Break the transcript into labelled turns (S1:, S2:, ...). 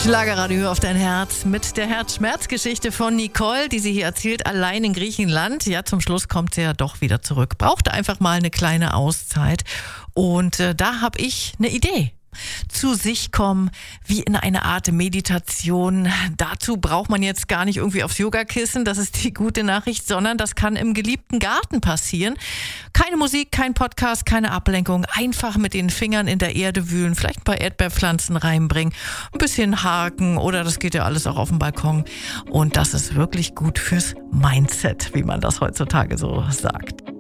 S1: Schlagerradio auf dein Herz mit der Herzschmerzgeschichte von Nicole, die sie hier erzählt, allein in Griechenland. Ja, zum Schluss kommt sie ja doch wieder zurück. Brauchte einfach mal eine kleine Auszeit. Und da habe ich eine Idee. Zu sich kommen, wie in eine Art Meditation. Dazu braucht man jetzt gar nicht irgendwie aufs Yogakissen, das ist die gute Nachricht, sondern das kann im geliebten Garten passieren. Keine Musik, kein Podcast, keine Ablenkung, einfach mit den Fingern in der Erde wühlen, vielleicht ein paar Erdbeerpflanzen reinbringen, ein bisschen haken oder das geht ja alles auch auf dem Balkon. Und das ist wirklich gut fürs Mindset, wie man das heutzutage so sagt.